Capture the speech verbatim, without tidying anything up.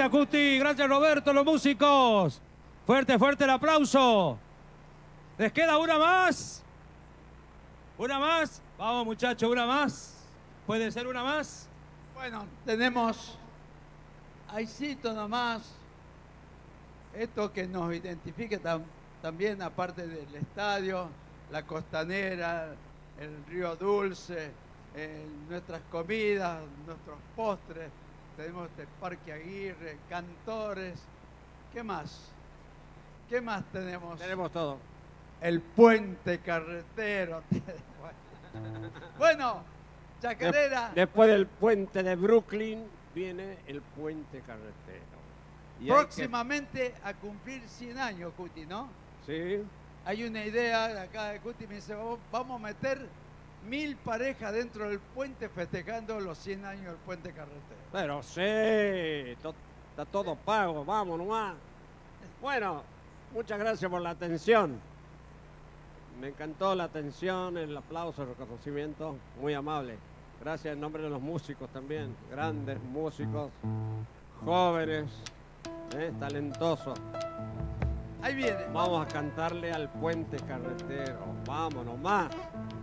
Gracias, Cuti. Gracias, Roberto, los músicos. Fuerte, fuerte el aplauso. ¿Les queda una más? ¿Una más? Vamos, muchachos, una más. ¿Puede ser una más? Bueno, tenemos ahícito nomás esto que nos identifica tam, también, aparte del estadio, la costanera, el río Dulce, eh, nuestras comidas, nuestros postres. Tenemos este Parque Aguirre, cantores. ¿Qué más? ¿Qué más tenemos? Tenemos todo. El puente carretero. Bueno, Chacarera. De, después del puente de Brooklyn viene el puente carretero. Y próximamente que... a cumplir cien años, Cuti, ¿no? Sí. Hay una idea de acá de Cuti, me dice, vamos a meter mil parejas dentro del puente festejando los cien años del puente carretero. Pero sí, to, está todo pago, vamos nomás. Bueno, muchas gracias por la atención. Me encantó la atención, el aplauso, el reconocimiento, muy amable. Gracias en nombre de los músicos también, grandes músicos, jóvenes, eh, talentosos. Ahí viene. Vamos a cantarle al puente carretero, vamos nomás.